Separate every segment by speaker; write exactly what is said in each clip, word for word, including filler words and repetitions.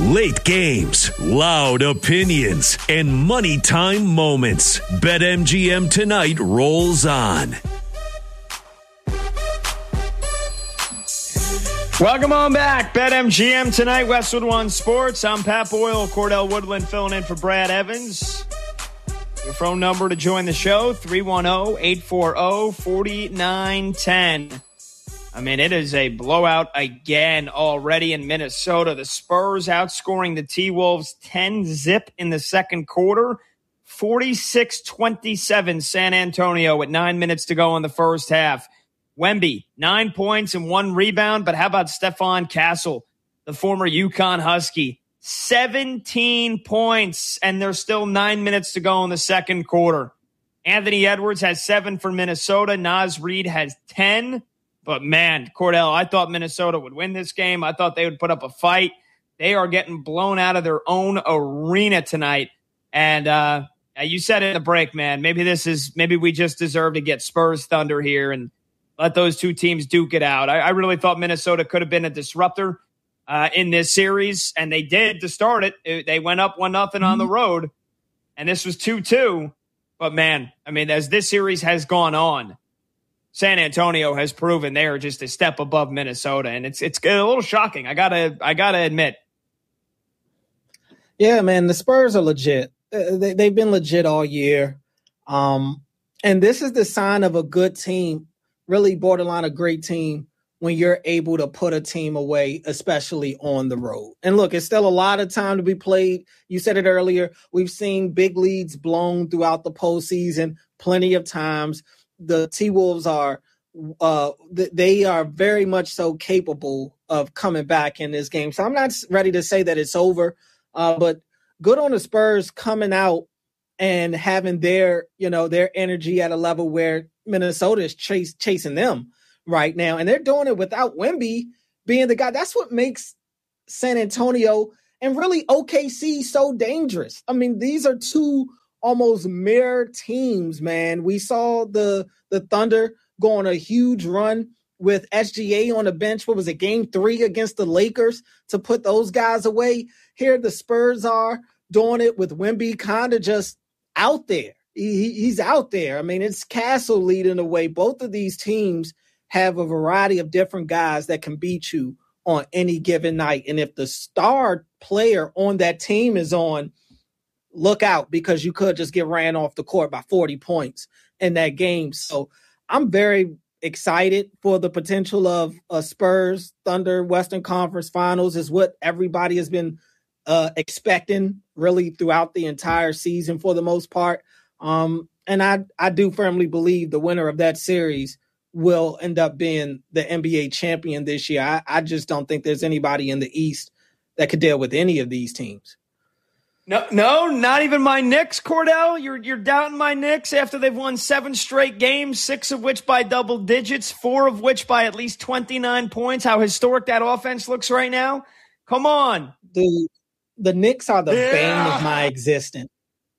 Speaker 1: Late games, loud opinions, and money time moments. BetMGM Tonight rolls on.
Speaker 2: Welcome on back. BetMGM Tonight, Westwood One Sports. I'm Pat Boyle, Cordell Woodland filling in for Brad Evans. Your phone number to join the show, three one zero, eight four zero, four nine one zero. I mean, it is a blowout again already in Minnesota. The Spurs outscoring the T-Wolves ten zip in the second quarter. forty-six twenty-seven San Antonio with nine minutes to go in the first half. Wemby, nine points and one rebound, but how about Stefan Castle, the former UConn Husky? seventeen points, and there's still nine minutes to go in the second quarter. Anthony Edwards has seven for Minnesota. Naz Reid has ten. But, man, Cordell, I thought Minnesota would win this game. I thought they would put up a fight. They are getting blown out of their own arena tonight. And uh, you said it in the break, man. Maybe this is maybe we just deserve to get Spurs Thunder here and let those two teams duke it out. I, I really thought Minnesota could have been a disruptor uh, in this series, and they did to start it. it they went up one nothing on the road, and this was two two. But, man, I mean, as this series has gone on, San Antonio has proven they are just a step above Minnesota, and it's it's a little shocking. I gotta I gotta admit.
Speaker 3: Yeah, man, the Spurs are legit. They, they've been legit all year, um, and this is the sign of a good team. Really borderline a great team when you're able to put a team away, especially on the road. And look, it's still a lot of time to be played. You said it earlier. We've seen big leads blown throughout the postseason plenty of times. The T-Wolves are uh, they are very much so capable of coming back in this game. So I'm not ready to say that it's over, uh, but good on the Spurs coming out and having their, you know, their energy at a level where Minnesota is chase, chasing them right now. And they're doing it without Wemby being the guy. That's what makes San Antonio and really O K C so dangerous. I mean, these are two almost mirror teams, man. We saw the, the Thunder go on a huge run with S G A on the bench. What was it, game three against the Lakers to put those guys away? Here the Spurs are doing it with Wemby kind of just out there. He, he's out there. I mean, it's Castle leading the way. Both of these teams have a variety of different guys that can beat you on any given night. And if the star player on that team is on, look out, because you could just get ran off the court by forty points in that game. So I'm very excited for the potential of a Spurs Thunder Western Conference Finals is what everybody has been uh, expecting really throughout the entire season for the most part. Um, and I, I do firmly believe the winner of that series will end up being the N B A champion this year. I, I just don't think there's anybody in the East that could deal with any of these teams.
Speaker 2: No, no, not even my Knicks, Cordell. You're you're doubting my Knicks after they've won seven straight games, six of which by double digits, four of which by at least twenty-nine points. How historic that offense looks right now. Come on.
Speaker 3: Dude, the Knicks are the
Speaker 2: yeah.
Speaker 3: bane of my existence.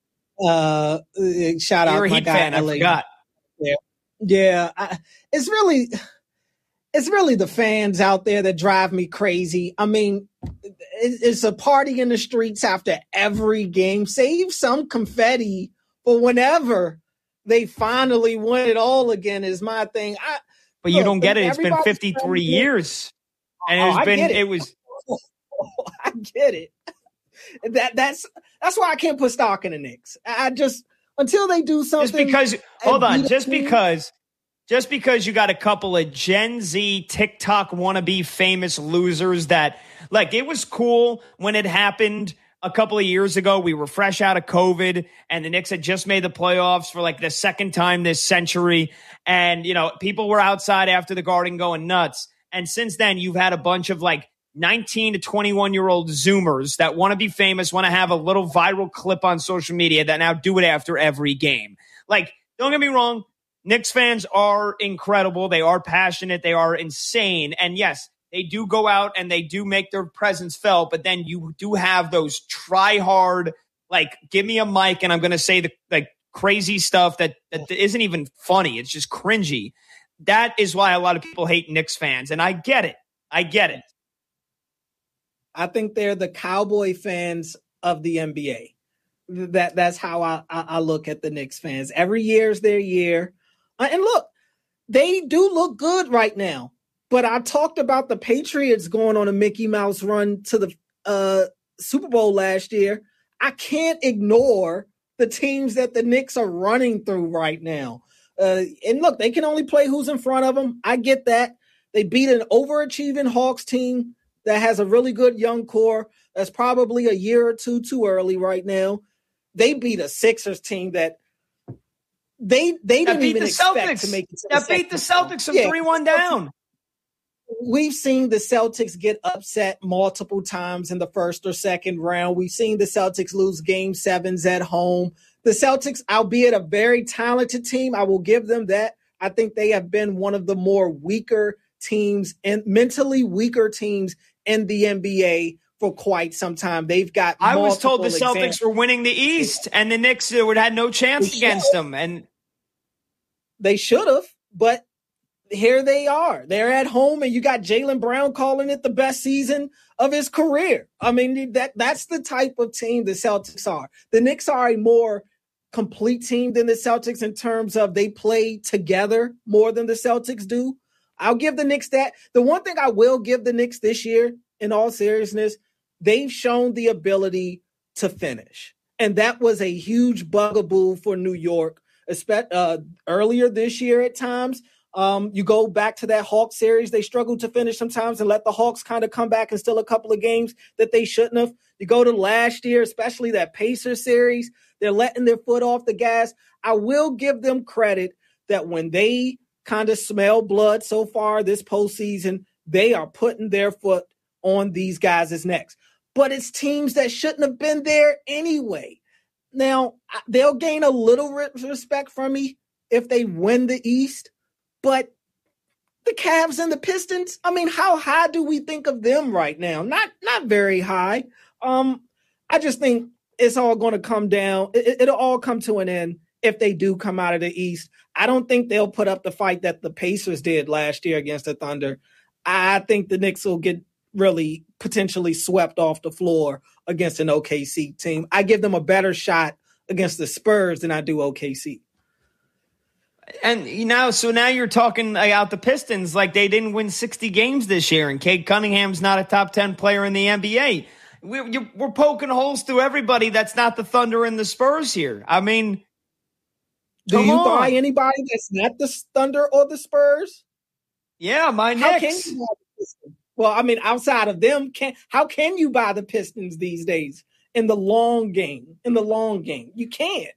Speaker 3: Uh, shout
Speaker 2: You're
Speaker 3: out
Speaker 2: a
Speaker 3: my
Speaker 2: Heat
Speaker 3: guy.
Speaker 2: fan, I forgot.
Speaker 3: Yeah, yeah. I, it's really, it's really the fans out there that drive me crazy. I mean, it, it's a party in the streets after every game. Save some confetti for whenever they finally win it all again. Is my thing. I,
Speaker 2: but you look, don't get it. It's been fifty-three years, and it's
Speaker 3: oh,
Speaker 2: been
Speaker 3: it.
Speaker 2: it was.
Speaker 3: I get it. That that's that's why I can't put stock in the Knicks. I just until they do something.
Speaker 2: Just because, hold on, just because, just because you got a couple of Gen Z TikTok wannabe famous losers that, like, it was cool when it happened a couple of years ago. We were fresh out of COVID, and the Knicks had just made the playoffs for like the second time this century, and you know people were outside after the Garden going nuts. And since then, you've had a bunch of like nineteen to twenty-one year old Zoomers that want to be famous, want to have a little viral clip on social media that now do it after every game. Like, don't get me wrong. Knicks fans are incredible. They are passionate. They are insane. And yes, they do go out and they do make their presence felt. But then you do have those try hard, like, give me a mic and I'm going to say the like crazy stuff that, that isn't even funny. It's just cringy. That is why a lot of people hate Knicks fans. And I get it. I get it.
Speaker 3: I think they're the Cowboy fans of the N B A. That that's how I, I, I look at the Knicks fans. Every year is their year. Uh, and look, they do look good right now. But I talked about the Patriots going on a Mickey Mouse run to the uh, Super Bowl last year. I can't ignore the teams that the Knicks are running through right now. Uh, and look, they can only play who's in front of them. I get that. They beat an overachieving Hawks team that has a really good young core that's probably a year or two too early right now. They beat a Sixers team that they they didn't even
Speaker 2: the
Speaker 3: expect
Speaker 2: Celtics.
Speaker 3: to make it to
Speaker 2: that
Speaker 3: the
Speaker 2: beat the Celtics from
Speaker 3: yeah.
Speaker 2: three one down.
Speaker 3: We've seen the Celtics get upset multiple times in the first or second round. We've seen the Celtics lose game sevens at home. The Celtics, albeit a very talented team, I will give them that. I think they have been one of the more weaker teams and mentally weaker teams in the N B A for quite some time. They've got
Speaker 2: I was told the Celtics
Speaker 3: examples.
Speaker 2: were winning the East and the Knicks would had no chance
Speaker 3: They
Speaker 2: against them. And
Speaker 3: they should have, but here they are. They're at home, and you got Jaylen Brown calling it the best season of his career. I mean, that that's the type of team the Celtics are. The Knicks are a more complete team than the Celtics in terms of they play together more than the Celtics do. I'll give the Knicks that. The one thing I will give the Knicks this year, in all seriousness, they've shown the ability to finish. And that was a huge bugaboo for New York, especially uh, earlier this year at times. Um, you go back to that Hawks series, they struggled to finish sometimes and let the Hawks kind of come back and steal a couple of games that they shouldn't have. You go to last year, especially that Pacers series, they're letting their foot off the gas. I will give them credit that when they kind of smell blood so far this postseason, they are putting their foot on these guys' necks. But it's teams that shouldn't have been there anyway. Now, they'll gain a little respect from me if they win the East. But the Cavs and the Pistons, I mean, how high do we think of them right now? Not not very high. Um, I just think it's all going to come down. It, it'll all come to an end if they do come out of the East. I don't think they'll put up the fight that the Pacers did last year against the Thunder. I think the Knicks will get really potentially swept off the floor against an O K C team. I give them a better shot against the Spurs than I do O K C.
Speaker 2: And you know, so now you're talking about the Pistons like they didn't win sixty games this year, and Cade Cunningham's not a top ten player in the N B A. We're, we're poking holes through everybody that's not the Thunder and the Spurs here. I mean,
Speaker 3: do you
Speaker 2: on.
Speaker 3: buy anybody that's not the Thunder or the Spurs?
Speaker 2: Yeah, my
Speaker 3: how
Speaker 2: Knicks.
Speaker 3: Can you buy the Pistons? Well, I mean, outside of them, can how can you buy the Pistons these days in the long game? In the long game, you can't.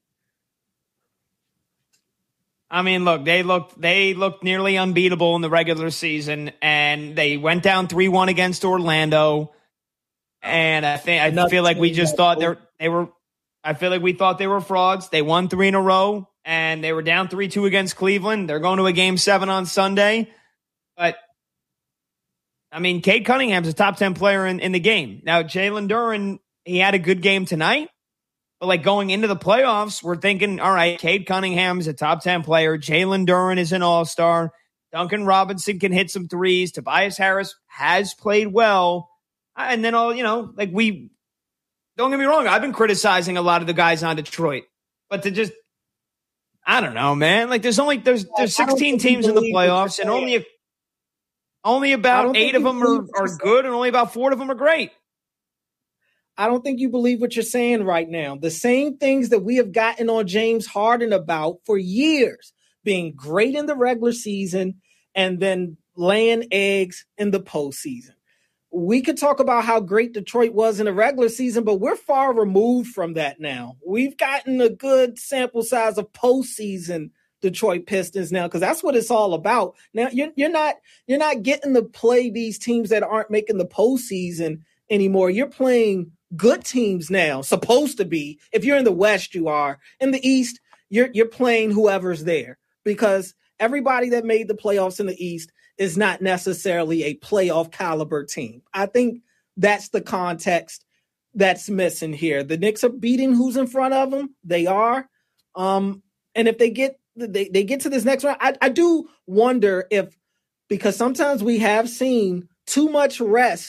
Speaker 2: I mean, look, they looked they looked nearly unbeatable in the regular season, and they went down three one against Orlando. And I think I
Speaker 3: Another
Speaker 2: feel like we just thought
Speaker 3: they
Speaker 2: they were. I feel like we thought they were frauds. They won three in a row, and they were down three two against Cleveland. They're going to a game seven on Sunday, but I mean, Cade Cunningham's a top ten player in, in the game. Now, Jalen Duren, he had a good game tonight. But like going into the playoffs, we're thinking, all right, Cade Cunningham is a top ten player. Jalen Duren is an all-star. Duncan Robinson can hit some threes. Tobias Harris has played well. And then all, you know, like we, don't get me wrong, I've been criticizing a lot of the guys on Detroit. But to just, I don't know, man. Like there's only, there's there's sixteen teams in the playoffs, and only a, only about eight of them are, are good, and only about four of them are great.
Speaker 3: I don't think you believe what you're saying right now. The same things that we have gotten on James Harden about for years, being great in the regular season and then laying eggs in the postseason. We could talk about how great Detroit was in the regular season, but we're far removed from that now. We've gotten a good sample size of postseason Detroit Pistons now, because that's what it's all about. Now you're, you're not you're not getting to play these teams that aren't making the postseason anymore. You're playing good teams now, supposed to be. If you're in the West, you are. In the East, you're you're playing whoever's there, because everybody that made the playoffs in the East is not necessarily a playoff caliber team. I think that's the context that's missing here. The Knicks are beating who's in front of them. They are. Um, and if they get they, they get to this next round, I, I do wonder if, because sometimes we have seen too much rest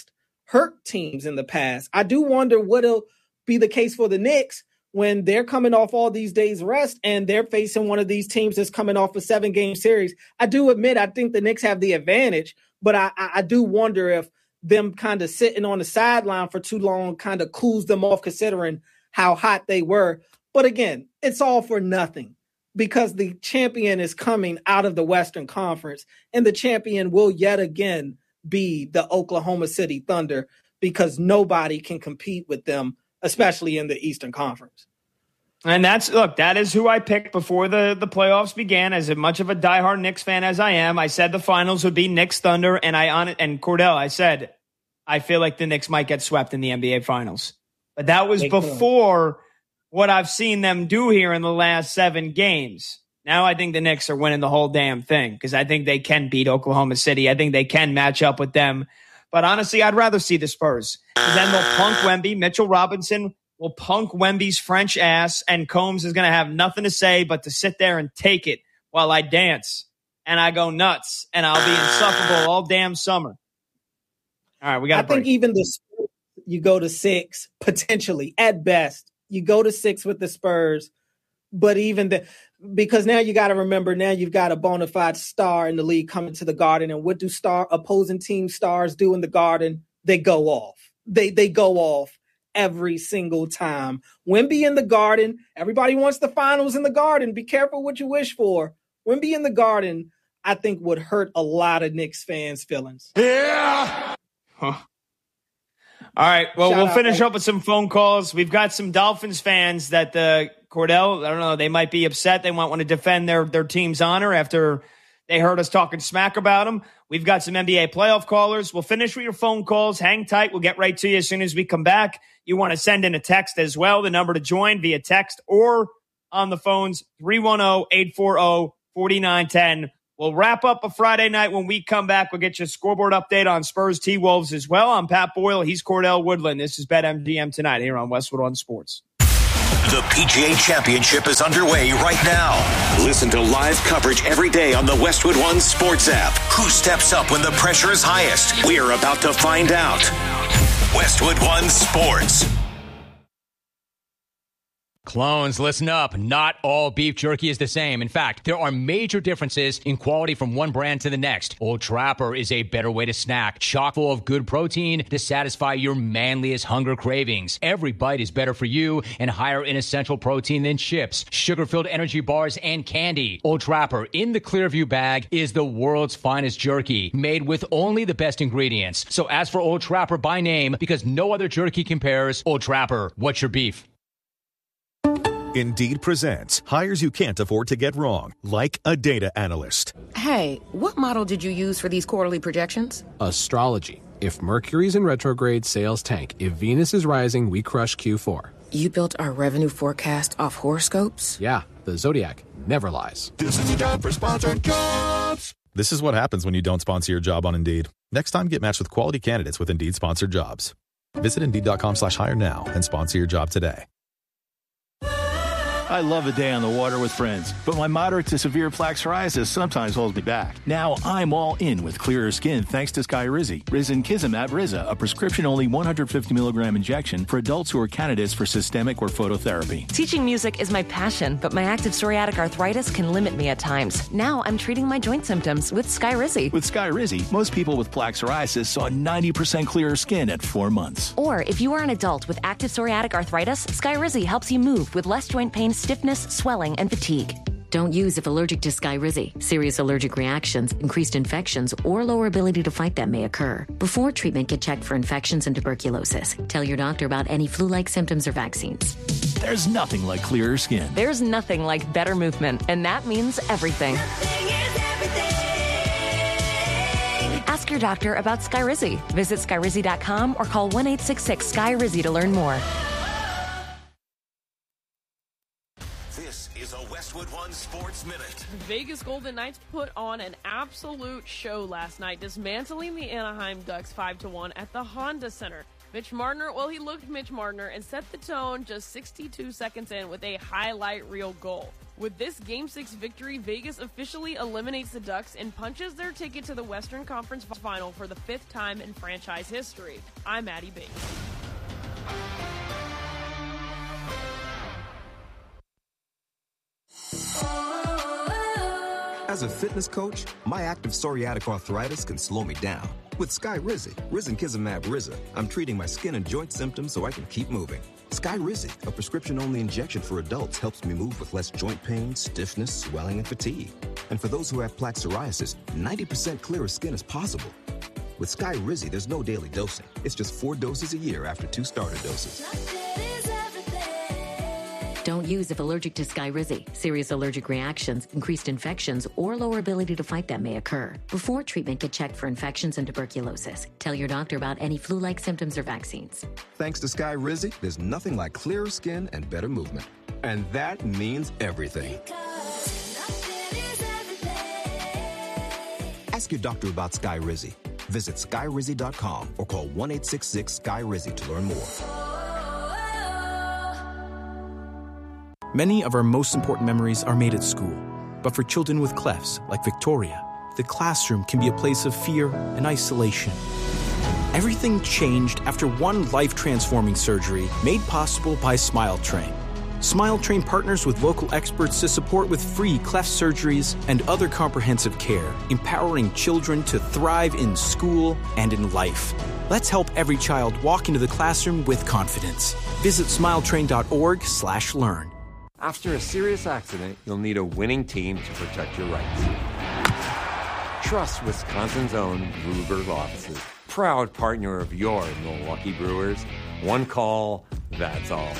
Speaker 3: hurt teams in the past. I do wonder what'll be the case for the Knicks when they're coming off all these days rest and they're facing one of these teams that's coming off a seven game series. I do admit, I think the Knicks have the advantage, but I, I do wonder if them kind of sitting on the sideline for too long kind of cools them off considering how hot they were. But again, it's all for nothing because the champion is coming out of the Western Conference and the champion will yet again be the Oklahoma City Thunder because nobody can compete with them, especially in the Eastern Conference.
Speaker 2: And that's, look, that is who I picked before the, the playoffs began. As much of a diehard Knicks fan as I am, I said the finals would be Knicks Thunder, and I on it, and Cordell, I said, I feel like the Knicks might get swept in the N B A Finals. But that was before what I've seen them do here in the last seven games. Now I think the Knicks are winning the whole damn thing because I think they can beat Oklahoma City. I think they can match up with them. But honestly, I'd rather see the Spurs. Then they'll punk Wemby. Mitchell Robinson will punk Wemby's French ass, and Combs is going to have nothing to say but to sit there and take it while I dance and I go nuts, and I'll be insufferable all damn summer. All right, we got.
Speaker 3: I think even the Spurs, you go to six potentially at best. You go to six with the Spurs, but even the because now you got to remember now you've got a bona fide star in the league coming to the Garden, and what do star opposing team stars do in the Garden? They go off. They they go off. Every single time. Wemby in the Garden. Everybody wants the finals in the Garden. Be careful what you wish for. Wemby in the Garden, I think, would hurt a lot of Knicks fans' feelings.
Speaker 2: Yeah. Huh. All right. Well, Shout we'll finish out. up with some phone calls. We've got some Dolphins fans that uh, Cordell, I don't know, they might be upset. They might want to defend their, their team's honor after they heard us talking smack about them. We've got some N B A playoff callers. We'll finish with your phone calls. Hang tight. We'll get right to you as soon as we come back. You want to send in a text as well. The number to join via text or on the phones, three one zero, eight four zero, four nine one zero. We'll wrap up a Friday night. When we come back, we'll get you a scoreboard update on Spurs T-Wolves as well. I'm Pat Boyle. He's Cordell Woodland. This is BetMGM Tonight here on Westwood One Sports.
Speaker 4: The P G A Championship is underway right now. Listen to live coverage every day on the Westwood One Sports app. Who steps up when the pressure is highest? We're about to find out. Westwood One Sports.
Speaker 5: Clones, listen up. Not all beef jerky is the same. In fact, there are major differences in quality from one brand to the next. Old Trapper is a better way to snack, chock full of good protein to satisfy your manliest hunger cravings. Every bite is better for you and higher in essential protein than chips, sugar-filled energy bars, and candy. Old Trapper in the Clearview bag is the world's finest jerky, made with only the best ingredients. So ask for Old Trapper by name because no other jerky compares. Old Trapper, what's your beef?
Speaker 6: Indeed presents hires you can't afford to get wrong, like a data analyst.
Speaker 7: Hey, what model did you use for these quarterly projections?
Speaker 8: Astrology. If Mercury's in retrograde, sales tank. If Venus is rising, we crush Q four.
Speaker 7: You built our revenue forecast off horoscopes?
Speaker 8: Yeah, the Zodiac never lies.
Speaker 6: This is a job for sponsored jobs. This is what happens when you don't sponsor your job on Indeed. Next time, get matched with quality candidates with Indeed sponsored jobs. Visit Indeed.com slash hire now and sponsor your job today.
Speaker 9: I love a day on the water with friends, but my moderate to severe plaque psoriasis sometimes holds me back. Now I'm all in with clearer skin thanks to Skyrizi. Risankizumab Riza, a prescription-only one hundred fifty milligram injection for adults who are candidates for systemic or phototherapy.
Speaker 10: Teaching music is my passion, but my active psoriatic arthritis can limit me at times. Now I'm treating my joint symptoms with Skyrizi.
Speaker 9: With Skyrizi, most people with plaque psoriasis saw ninety percent clearer skin at four months.
Speaker 10: Or if you are an adult with active psoriatic arthritis, Skyrizi helps you move with less joint pain, stiffness, swelling, and fatigue.
Speaker 11: Don't use if allergic to Skyrizi. Serious allergic reactions, increased infections, or lower ability to fight them may occur. Before treatment, get checked for infections and tuberculosis. Tell your doctor about any flu-like symptoms or vaccines.
Speaker 9: There's nothing like clearer skin.
Speaker 10: There's nothing like better movement, and that means everything.
Speaker 12: Nothing is everything.
Speaker 10: Ask your doctor about Skyrizi. Visit Skyrizi dot com or call one eight six six Sky Rizi to learn more.
Speaker 4: Westwood One Sports Minute.
Speaker 13: The Vegas Golden Knights put on an absolute show last night, dismantling the Anaheim Ducks five to one at the Honda Center. Mitch Marner, well, he looked Mitch Marner and set the tone just sixty-two seconds in with a highlight reel goal. With this Game six victory, Vegas officially eliminates the Ducks and punches their ticket to the Western Conference Final for the fifth time in franchise history. I'm Maddie B.
Speaker 12: As a fitness coach, my active psoriatic arthritis can slow me down. With Skyrizi, risankizumab Riza, I'm treating my skin and joint symptoms so I can keep moving. Skyrizi, a prescription-only injection for adults, helps me move with less joint pain, stiffness, swelling, and fatigue. And for those who have plaque psoriasis, ninety percent clearer skin is possible. With Skyrizi, there's no daily dosing. It's just four doses a year after two starter doses.
Speaker 11: Don't use if allergic to Skyrizi. Serious allergic reactions, increased infections, or lower ability to fight them may occur. Before treatment, get checked for infections and tuberculosis. Tell your doctor about any flu-like symptoms or vaccines.
Speaker 12: Thanks to Skyrizi, there's nothing like clearer skin and better movement. And that means everything. Ask your doctor about Skyrizi. Visit skyrizi dot com or call one eight six six Skyrizi to learn more.
Speaker 14: Many of our most important memories are made at school. But for children with clefts, like Victoria, the classroom can be a place of fear and isolation. Everything changed after one life-transforming surgery made possible by SmileTrain. SmileTrain partners with local experts to support with free cleft surgeries and other comprehensive care, empowering children to thrive in school and in life. Let's help every child walk into the classroom with confidence. Visit smiletrain.org slash learn.
Speaker 15: After a serious accident, you'll need a winning team to protect your rights. Trust Wisconsin's own Ruger Law Offices. Proud partner of your Milwaukee Brewers. One call, that's all.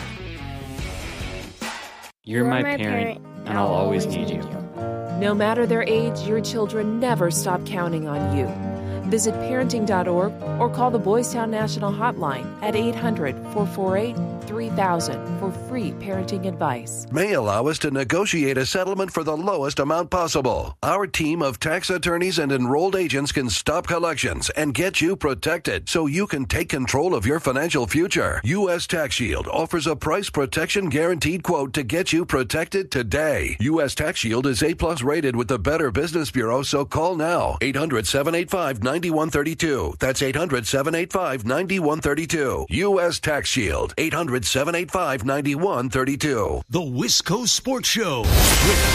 Speaker 16: You're my parent, and I'll always need you.
Speaker 17: No matter their age, your children never stop counting on you. Visit parenting dot org or call the Boys Town National Hotline at eight hundred, four four eight, three thousand for free parenting advice.
Speaker 18: May allow us to negotiate a settlement for the lowest amount possible. Our team of tax attorneys and enrolled agents can stop collections and get you protected so you can take control of your financial future. U S Tax Shield offers a price protection guaranteed quote to get you protected today. U S Tax Shield is A plus rated with the Better Business Bureau, so call now. eight hundred, seven eight five, nine one three two. That's eight hundred, seven eight five, nine one three two. U S Tax Shield. eight hundred, seven eight five, nine one three two.
Speaker 1: The Wisco Sports Show with